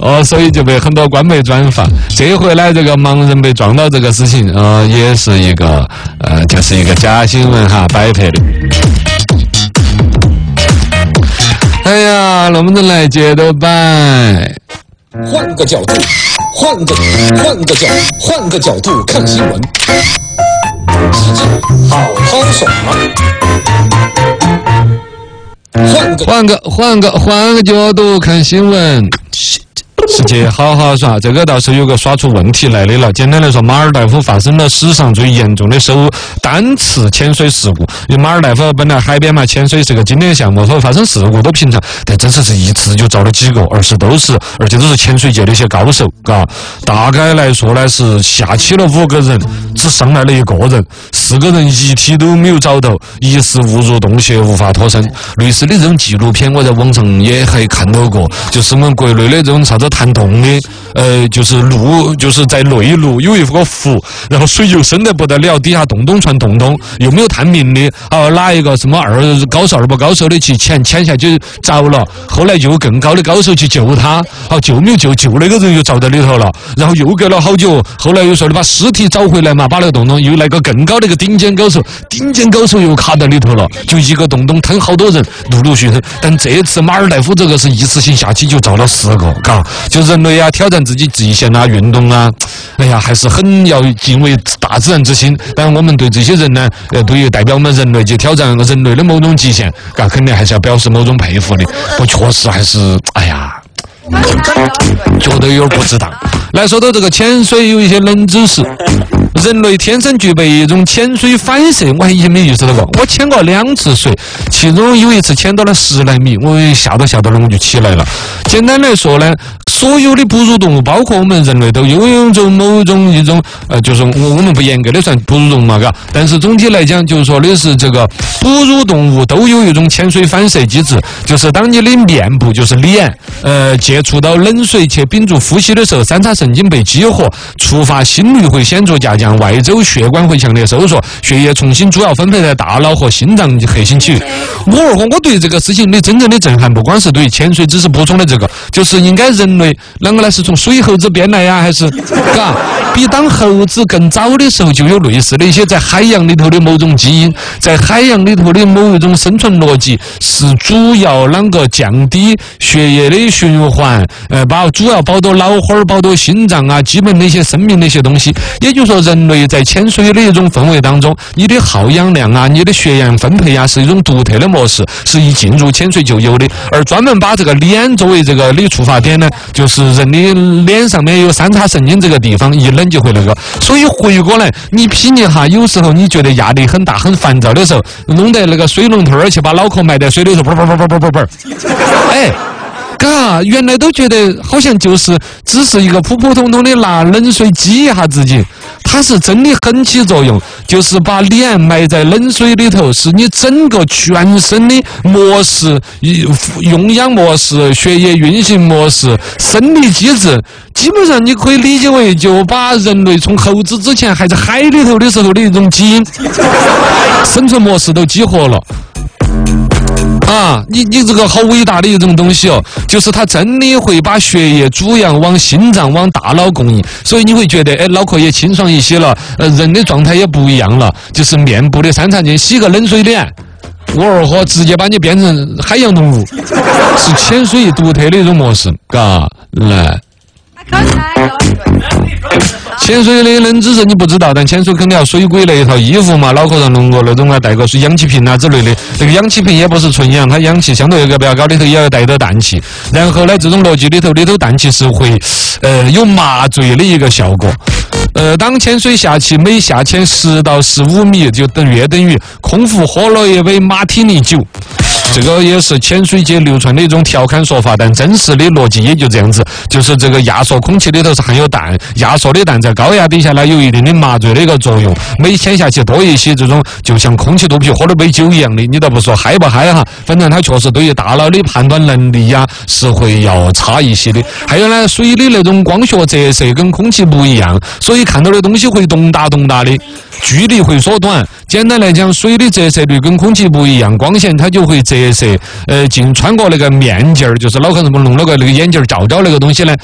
所以就被很多官媒转发。这回呢，这个盲人被撞到这个事情，也是一个就是一个假新闻哈，摆拍的。哎呀，能不能来接着摆？ 换个角度，换个角度看新闻，世界好好爽。 换个角度看新闻。世界好好耍，这个倒是有个耍出问题来的了。简单来说，马尔代夫发生了史上最严重的单次潜水事故。因为马尔代夫本来海边嘛，潜水是个经典项目，所以发生事故都平常。但这次是一次就遭了几个，而且都是潜水界的一些高手，大概来说呢是下去了5个人，只上来了1个人，4个人遗体都没有找到，疑似误入洞穴无法脱身。类似的这种纪录片，我在网上也还看到过，就是我们国内的这种啥子探洞的，就是在内陆有一个湖，然后水又深得不得了，底下洞穿洞，又没有探明的，哪一个什么高手不高手的去潜下去着了，后来就有更高的高手去救他，救没有救那个人又着在里头了，然后又隔了好久，后来又说的把尸体找回来嘛，把那个洞又来个更高的一个顶尖高手又卡在里头了，就一个洞吞好多人，陆续。但这次马尔代夫这个是一次性下去就着了4个，就人类啊挑战自己极限啊运动啊，哎呀还是很要敬畏大自然之心。但我们对这些人呢，对于代表我们人类去挑战人类的某种极限，肯定还是要表示某种佩服的。不确实还是哎呀。觉得有点不值当。来说到这个潜水，有一些冷知识。人类天生具备一种潜水反射，我还一没意识到过。我潜过2次水，其中有一次潜到了10来米，我吓到了，我就起来了。简单来说呢，所有的哺乳动物，包括我们人类，都拥有着某种一种就是我们不严格的算哺乳动物嘛，但是总体来讲，就是说的是这个哺乳动物都有一种潜水反射机制，就是当你的面部就是脸接触到冷水且屏住呼吸的时候，三叉神经被激活，触发心率会显著下降，外周血管会强烈收缩，血液重新主要分配在大脑和心脏核心区域。我对这个事情的真正的震撼，不光是对于潜水知识补充的这个，就是应该人类啷个呢？是从水猴子变来呀，还是比当猴子更早的时候就有类似的一些在海洋里头的某种基因，在海洋里头的某一种生存逻辑，是主要啷个降低血液的循环，主要保多脑花、保多心脏啊，基本的一些生命的一些东西。也就是说，人类在潜水的一种氛围当中，你的耗氧量啊，你的血氧分配啊，是一种独特的模式，是一进入潜水就有的。而专门把这个脸作为这个的触发点呢，就是人的脸上面有三叉神经这个地方一冷就会那个。所以回过来，你品一下，有时候你觉得压力很大、很烦躁的时候，弄得那个水龙头，而且把脑壳埋在水里头，哎。原来都觉得好像就是只是一个普普通通的拿冷水激一下自己，它是真的很起作用，就是把脸埋在冷水里头，是你整个全身的模式、用氧模式、血液运行模式、生理机制，基本上你可以理解为就把人类从猴子之前还在海里头的时候的一种基因生存模式都激活了。你这个好伟大的一种东西哦，就是它真的会把血液主要往心脏、往大脑供应，所以你会觉得脑壳也清爽一些了，人的状态也不一样了，就是面部的三叉经洗个冷水脸，直接把你变成海洋动物，是潜水独特的一种模式，来。潜水的冷知识你不知道，但潜水肯定要水鬼那一套衣服嘛，脑壳上弄个那种带个水氧气瓶啊之类的，那个氧气瓶也不是纯氧，它氧气相对一个比较高，里头也要带着氮气，然后呢这种逻辑里头氮气是会有麻醉的一个效果。当潜水下去每下潜10到15米就等于空腹喝了一杯马提尼酒，这个也是潜水界流传的一种调侃说法，但真实的逻辑也就这样子，就是这个压缩空气里头是含有氮，压缩的氮在高压底下呢有一定的麻醉的一个作用，每潜下去多一些，这种就像空气肚皮喝了杯酒一样的，你倒不说嗨不嗨哈，反正它确实对于大脑的判断能力呀是会要差一些的。还有呢，水的那种光学折射跟空气不一样，所以看到的东西会动大的，距离会缩短。简单来讲，水的折射率跟空气不一样，光线它就会折射穿过那个面镜，就是脑壳上弄了个那个眼镜照那个东西呢，